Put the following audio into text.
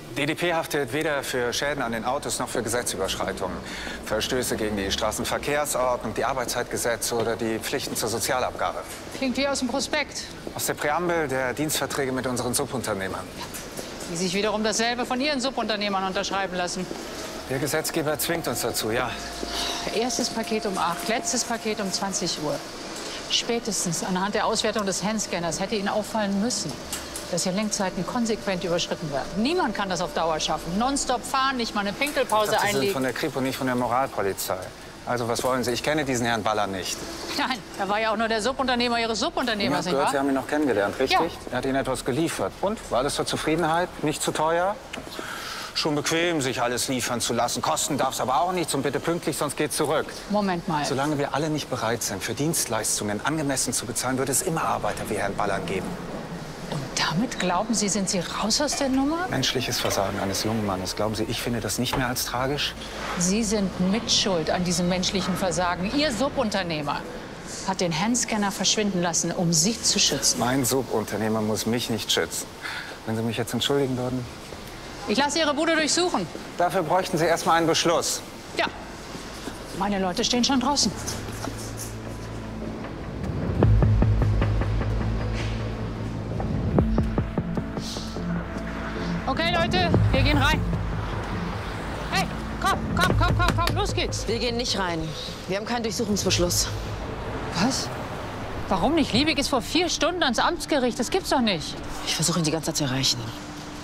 DDP haftet weder für Schäden an den Autos noch für Gesetzüberschreitungen. Verstöße gegen die Straßenverkehrsordnung, die Arbeitszeitgesetze oder die Pflichten zur Sozialabgabe. Klingt wie aus dem Prospekt. Aus der Präambel der Dienstverträge mit unseren Subunternehmern. Die sich wiederum dasselbe von ihren Subunternehmern unterschreiben lassen. Der Gesetzgeber zwingt uns dazu, ja. Erstes Paket um 8, letztes Paket um 20 Uhr. Spätestens anhand der Auswertung des Handscanners hätte Ihnen auffallen müssen, dass hier Lenkzeiten konsequent überschritten werden. Niemand kann das auf Dauer schaffen. Nonstop fahren, nicht mal eine Pinkelpause Sie sind einlegen. von der Kripo, nicht von der Moralpolizei. Also, was wollen Sie? Ich kenne diesen Herrn Baller nicht. Nein, er war ja auch nur der Subunternehmer Ihres Subunternehmers, nicht wahr? Sie haben ihn noch kennengelernt, richtig? Ja. Er hat Ihnen etwas geliefert. Und? War alles zur Zufriedenheit? Nicht zu teuer? Schon bequem, sich alles liefern zu lassen. Kosten darf es aber auch nicht. Und bitte pünktlich, sonst geht's zurück. Moment mal. Solange wir alle nicht bereit sind, für Dienstleistungen angemessen zu bezahlen, wird es immer Arbeiter wie Herrn Ballern geben. Und damit glauben Sie, sind Sie raus aus der Nummer? Menschliches Versagen eines jungen Mannes. Glauben Sie, ich finde das nicht mehr als tragisch? Sie sind mitschuld an diesem menschlichen Versagen. Ihr Subunternehmer hat den Handscanner verschwinden lassen, um Sie zu schützen. Mein Subunternehmer muss mich nicht schützen. Wenn Sie mich jetzt entschuldigen würden? Ich lasse Ihre Bude durchsuchen. Dafür bräuchten Sie erst mal einen Beschluss. Ja, meine Leute stehen schon draußen. Okay, Leute, wir gehen rein. Hey, komm, los geht's. Wir gehen nicht rein. Wir haben keinen Durchsuchungsbeschluss. Was? Warum nicht? Liebig ist vor 4 Stunden ans Amtsgericht. Das gibt's doch nicht. Ich versuche ihn die ganze Zeit zu erreichen.